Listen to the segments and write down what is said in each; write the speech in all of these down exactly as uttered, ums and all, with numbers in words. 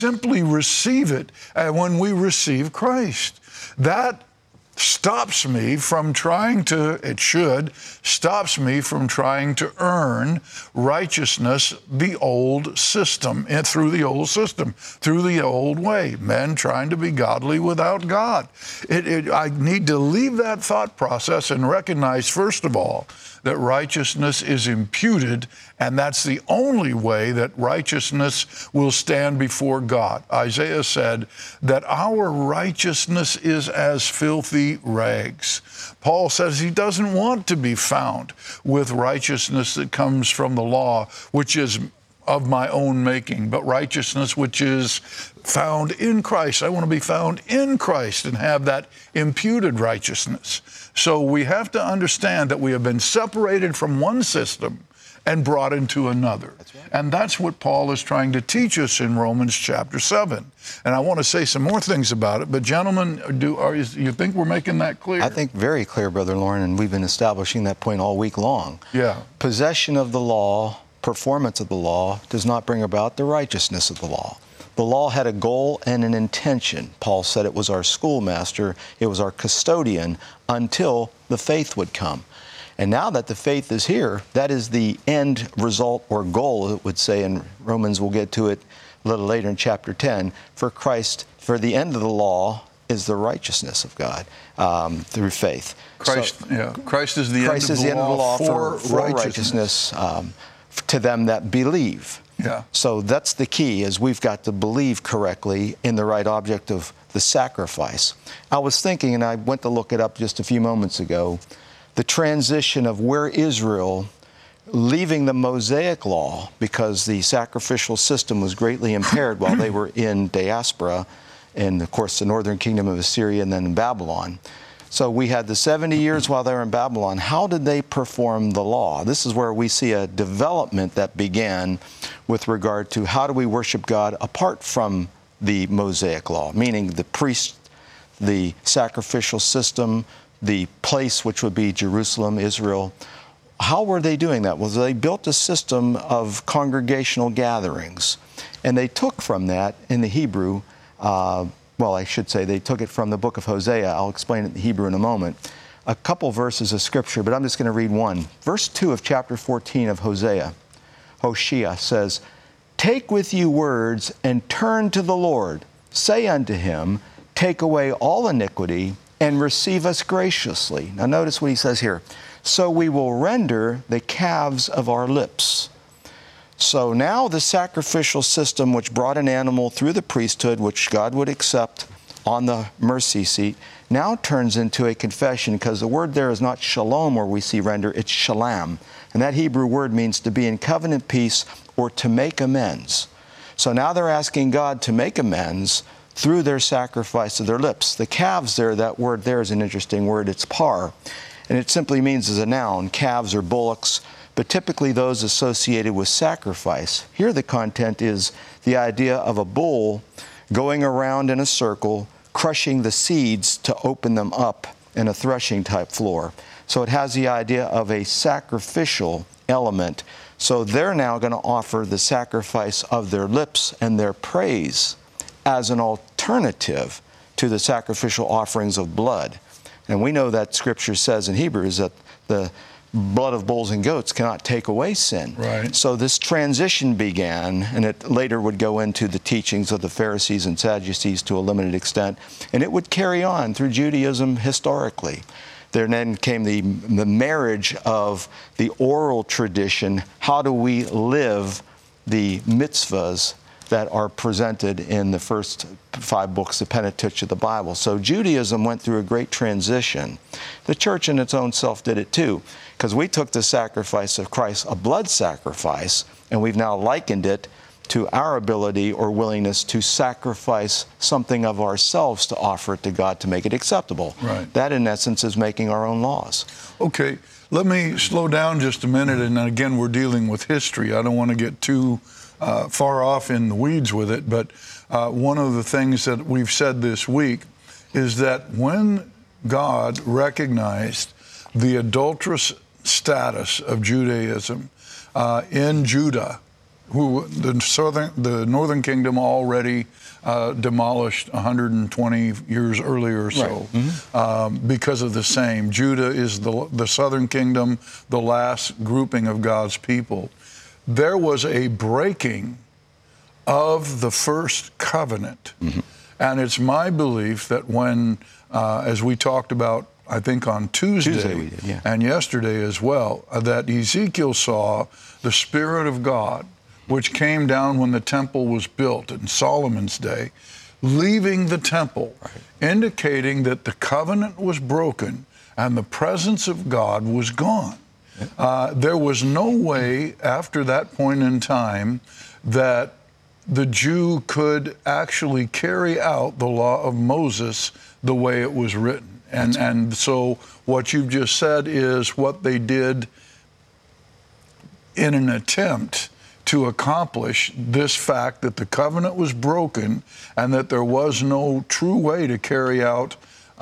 simply receive it uh, when we receive Christ. That stops me from trying to, it should, stops me from trying to earn righteousness the old system, and through the old system, through the old way, men trying to be godly without God. It, it, I need to leave that thought process and recognize, first of all, that righteousness is imputed, and that's the only way that righteousness will stand before God. Isaiah said that our righteousness is as filthy rags. Paul says he doesn't want to be found with righteousness that comes from the law, which is of my own making, but righteousness which is found in Christ. I want to be found in Christ and have that imputed righteousness. So we have to understand that we have been separated from one system and brought into another. That's right. And that's what Paul is trying to teach us in Romans chapter seven. And I want to say some more things about it, but gentlemen, do are you, you think we're making that clear? I think very clear, Brother Loren, and we've been establishing that point all week long. Yeah. Possession of the law, performance of the law, does not bring about the righteousness of the law. The law had a goal and an intention. Paul said it was our schoolmaster, it was our custodian, until the faith would come. And now that the faith is here, that is the end result or goal, it would say in Romans. We'll get to it a little later in chapter ten. For Christ, for the end of the law is the righteousness of God um, through faith. Christ, so, yeah. Christ is the, Christ end, of is the the end of the law for, for, for righteousness, righteousness um, to them that believe. Yeah. So that's the key, is we've got to believe correctly in the right object of the sacrifice. I was thinking, and I went to look it up just a few moments ago, the transition of where Israel, leaving the Mosaic law, because the sacrificial system was greatly impaired while they were in diaspora, in, of course, the northern kingdom of Assyria and then in Babylon. So we had the seventy years while they were in Babylon. How did they perform the law? This is where we see a development that began with regard to how do we worship God apart from the Mosaic law, meaning the priest, the sacrificial system, the place which would be Jerusalem, Israel. How were they doing that? Well, they built a system of congregational gatherings, and they took from that in the Hebrew, uh, well, I should say they took it from the book of Hosea. I'll explain it in Hebrew in a moment. A couple verses of Scripture, but I'm just going to read one. Verse two of chapter fourteen of Hosea, Hosea says, "Take with you words and turn to the Lord. Say unto him, take away all iniquity and receive us graciously." Now notice what he says here. "So we will render the calves of our lips." So now the sacrificial system, which brought an animal through the priesthood, which God would accept on the mercy seat, now turns into a confession, because the word there is not shalom where we see render, it's shalom. And that Hebrew word means to be in covenant peace or to make amends. So now they're asking God to make amends through their sacrifice of their lips. The calves there, that word there is an interesting word. It's par. And it simply means as a noun, calves or bullocks, but typically those associated with sacrifice. Here the content is the idea of a bull going around in a circle, crushing the seeds to open them up in a threshing type floor. So it has the idea of a sacrificial element. So they're now going to offer the sacrifice of their lips and their praise as an alternative to the sacrificial offerings of blood. And we know that Scripture says in Hebrews that the blood of bulls and goats cannot take away sin. Right. So this transition began, and it later would go into the teachings of the Pharisees and Sadducees to a limited extent, and it would carry on through Judaism historically. There then came the, the marriage of the oral tradition. How do we live the mitzvahs that are presented in the first five books, the Pentateuch of the Bible? So Judaism went through a great transition. The church in its own self did it too, because we took the sacrifice of Christ, a blood sacrifice, and we've now likened it to our ability or willingness to sacrifice something of ourselves to offer it to God to make it acceptable. Right. That, in essence, is making our own laws. Okay, let me slow down just a minute, and again, we're dealing with history. I don't want to get too uh, far off in the weeds with it, but uh, one of the things that we've said this week is that when God recognized the adulterous status of Judaism uh, in Judah, who the southern, the northern kingdom already uh, demolished one hundred twenty years earlier or so, right. mm-hmm. um, because of the same. Judah is the the southern kingdom, the last grouping of God's people. There was a breaking of the first covenant, mm-hmm. and it's my belief that when, uh, as we talked about, I think on Tuesday, Tuesday we did, yeah. and yesterday as well, uh, that Ezekiel saw the Spirit of God, which came down when the temple was built in Solomon's day, leaving the temple, right. indicating that the covenant was broken and the presence of God was gone. Yeah. Uh, there was no way after that point in time that the Jew could actually carry out the law of Moses the way it was written. And, and so what you've just said is what they did in an attempt to accomplish this fact that the covenant was broken and that there was no true way to carry out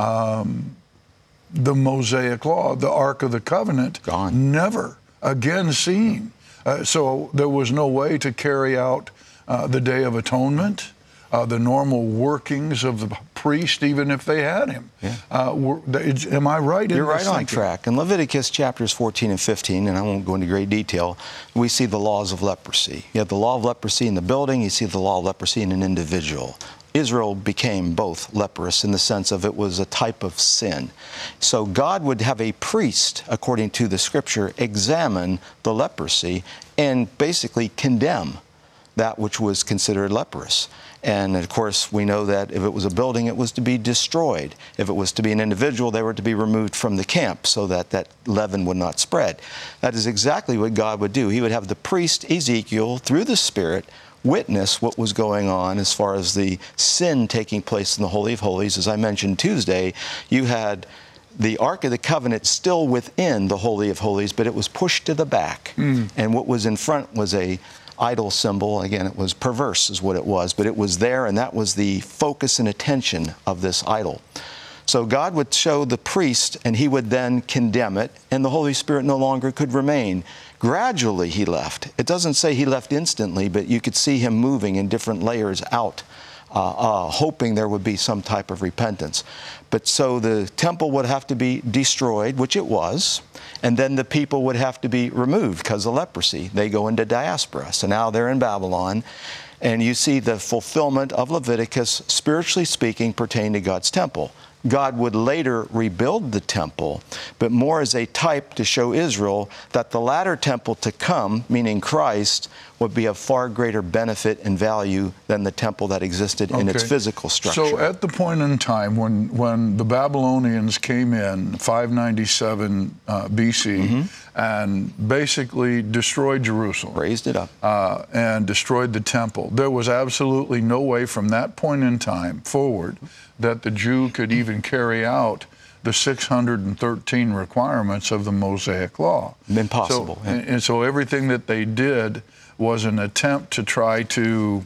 um, the Mosaic law. The Ark of the Covenant, gone. Never again seen. Uh, so there was no way to carry out uh, the Day of Atonement, uh, the normal workings of the priest, even if they had him. Yeah. Uh, were, am I right in You're right this on thinking? track. In Leviticus chapters fourteen and fifteen, and I won't go into great detail, we see the laws of leprosy. You have the law of leprosy in the building, you see the law of leprosy in an individual. Israel became both leprous in the sense of it was a type of sin. So God would have a priest, according to the scripture, examine the leprosy and basically condemn that which was considered leprous. And of course, we know that if it was a building, it was to be destroyed. If it was to be an individual, they were to be removed from the camp so that that leaven would not spread. That is exactly what God would do. He would have the priest Ezekiel, through the Spirit, witness what was going on as far as the sin taking place in the Holy of Holies. As I mentioned Tuesday, you had the Ark of the Covenant still within the Holy of Holies, but it was pushed to the back. Mm. And what was in front was a idol symbol. Again, it was perverse is what it was, but it was there, and that was the focus and attention of this idol. So God would show the priest, and he would then condemn it, and the Holy Spirit no longer could remain. Gradually he left. It doesn't say he left instantly, but you could see him moving in different layers out, uh, uh, hoping there would be some type of repentance. But so the temple would have to be destroyed, which it was, and then the people would have to be removed because of leprosy. They go into diaspora. So now they're in Babylon, and you see the fulfillment of Leviticus, spiritually speaking, pertaining to God's temple. God would later rebuild the temple, but more as a type to show Israel that the latter temple to come, meaning Christ, would be of far greater benefit and value than the temple that existed in Okay. its physical structure. So at the point in time when, when the Babylonians came in, five ninety-seven uh, B C, mm-hmm. and basically destroyed Jerusalem. Raised it up. Uh, and destroyed the temple, there was absolutely no way from that point in time forward that the Jew could even carry out the six hundred thirteen requirements of the Mosaic Law. Impossible. So, and, and so everything that they did was an attempt to try to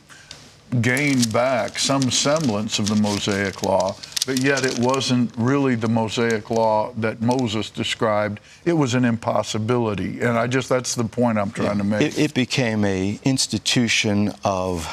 gain back some semblance of the Mosaic Law, but yet it wasn't really the Mosaic Law that Moses described. It was an impossibility. And I just, that's the point I'm trying to make. It, it became a institution of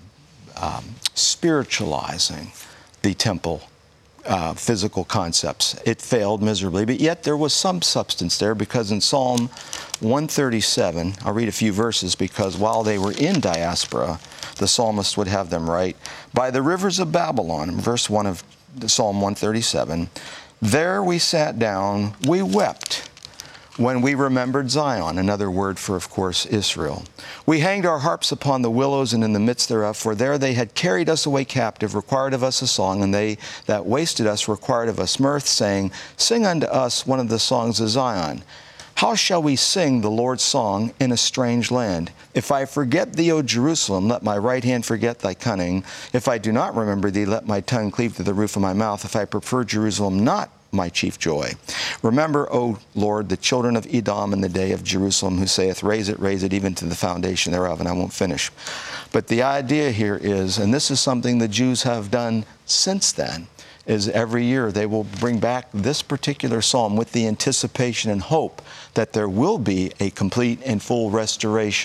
um, spiritualizing the temple uh, physical concepts. It failed miserably, but yet there was some substance there, because in Psalm one thirty-seven, I'll read a few verses, because while they were in diaspora, the psalmist would have them write, "By the rivers of Babylon," verse one of Psalm one thirty-seven, "there we sat down, we wept, when we remembered Zion," another word for, of course, Israel. "We hanged our harps upon the willows and in the midst thereof, for there they had carried us away captive, required of us a song, and they that wasted us required of us mirth, saying, Sing unto us one of the songs of Zion. How shall we sing the Lord's song in a strange land? If I forget thee, O Jerusalem, let my right hand forget thy cunning. If I do not remember thee, let my tongue cleave to the roof of my mouth. If I prefer Jerusalem not my chief joy. Remember, O Lord, the children of Edom in the day of Jerusalem, who saith, Raise it, raise it, even to the foundation thereof," and I won't finish. But the idea here is, and this is something the Jews have done since then, is every year they will bring back this particular psalm with the anticipation and hope that there will be a complete and full restoration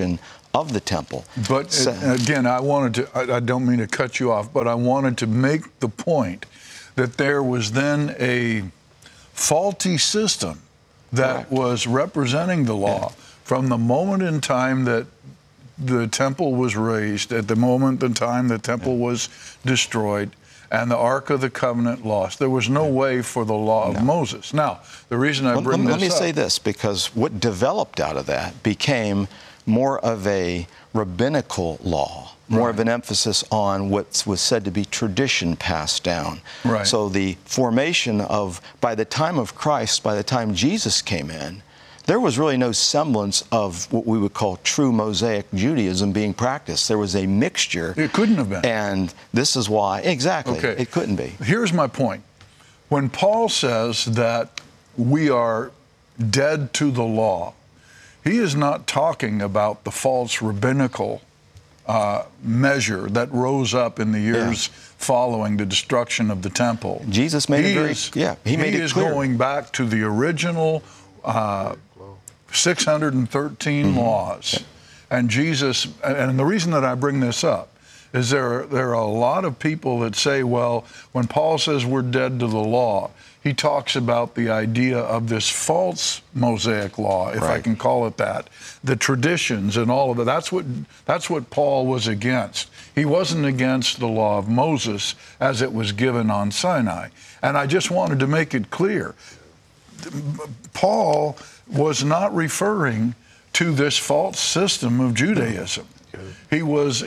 of the temple. But So- uh, again, I wanted to, I, I don't mean to cut you off, but I wanted to make the point that there was then a faulty system that Correct. was representing the law from the moment in time that the temple was raised, at the moment in time the temple was destroyed, and the Ark of the Covenant lost. There was no way for the law of Moses. Now, the reason I Let- bring let, this let me up, say this, because what developed out of that became more of a rabbinical law, more of an emphasis on what was said to be tradition passed down. Right. So the formation of, by the time of Christ, by the time Jesus came in, there was really no semblance of what we would call true Mosaic Judaism being practiced. There was a mixture. It couldn't have been. And this is why, exactly, Okay. it couldn't be. Here's my point. When Paul says that we are dead to the law, he is not talking about the false rabbinical uh, measure that rose up in the years following the destruction of the temple. Jesus made he it very, is, yeah, he made it is clear. going back to the original uh, six hundred thirteen Mm-hmm. laws. And Jesus, and the reason that I bring this up is there, there are a lot of people that say, well, when Paul says we're dead to the law, he talks about the idea of this false Mosaic law, if I Right. can call it that, the traditions and all of it. That's what, that's what Paul was against. He wasn't against the law of Moses as it was given on Sinai. And I just wanted to make it clear. Paul was not referring to this false system of Judaism. He was,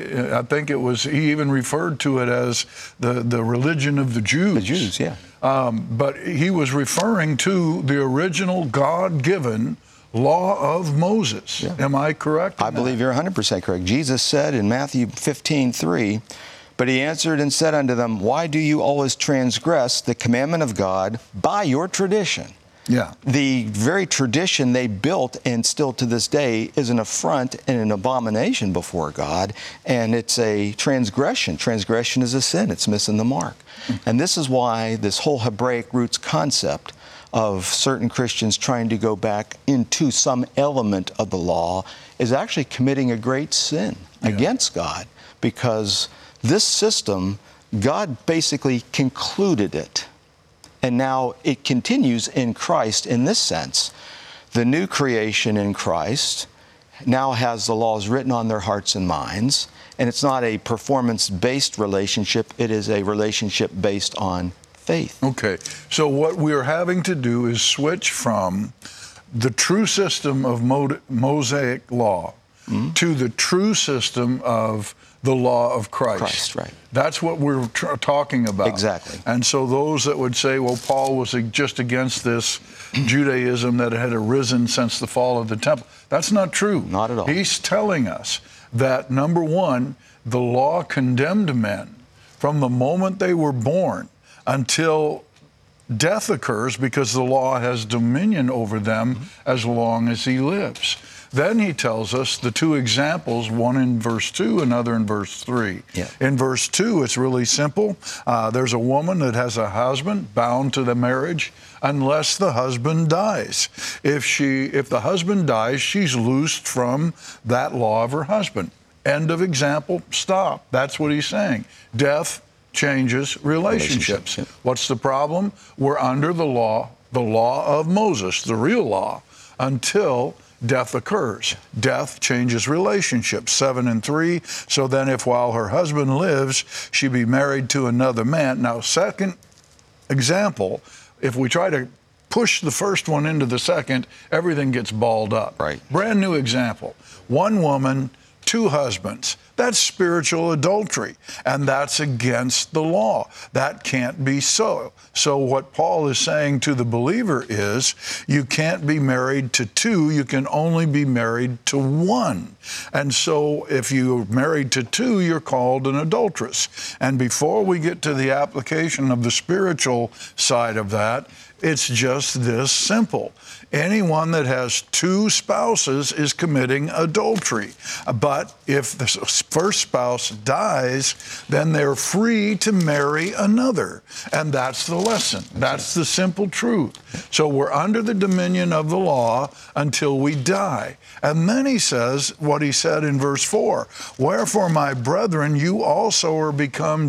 I think it was, he even referred to it as the, the religion of the Jews. The Jews, yeah. Um, but he was referring to the original God-given law of Moses. Yeah. Am I correct? in I that? believe you're one hundred percent correct. Jesus said in Matthew fifteen three, but he answered and said unto them, why do you always transgress the commandment of God by your tradition? Yeah. The very tradition they built, and still to this day, is an affront and an abomination before God, and it's a transgression. Transgression is a sin. It's missing the mark. And this is why this whole Hebraic roots concept of certain Christians trying to go back into some element of the law is actually committing a great sin Yeah. against God, because this system, God basically concluded it. And now it continues in Christ in this sense. The new creation in Christ now has the laws written on their hearts and minds, and it's not a performance-based relationship, it is a relationship based on faith. Okay, so what we're having to do is switch from the true system of Mo- Mosaic law Mm-hmm. to the true system of the law of Christ. Christ, right. That's what we're tr- talking about. Exactly. And so those that would say, well, Paul was just against this Judaism that had arisen since the fall of the temple, that's not true. Not at all. He's telling us that, number one, the law condemned men from the moment they were born until death occurs, because the law has dominion over them as long as he lives. Then he tells us the two examples, one in verse two, another in verse three. Yeah. In verse two, it's really simple. Uh, there's a woman that has a husband bound to the marriage unless the husband dies. If she, if the husband dies, she's loosed from that law of her husband. End of example, stop. That's what he's saying. Death changes relationships. Relationships, What's the problem? We're under the law, the law of Moses, the real law, until death occurs. Death changes relationships. Seven and three. So then if while her husband lives, she be married to another man. Now, second example, if we try to push the first one into the second, everything gets balled up. Right. Brand new example. One woman, two husbands. That's spiritual adultery, and that's against the law. That can't be so. So what Paul is saying to the believer is, you can't be married to two, you can only be married to one. And so if you're married to two, you're called an adulteress. And before we get to the application of the spiritual side of that, it's just this simple. Anyone that has two spouses is committing adultery. But if the first spouse dies, then they're free to marry another. And that's the lesson. That's the simple truth. So we're under the dominion of the law until we die. And then he says what he said in verse four, wherefore, my brethren, you also are become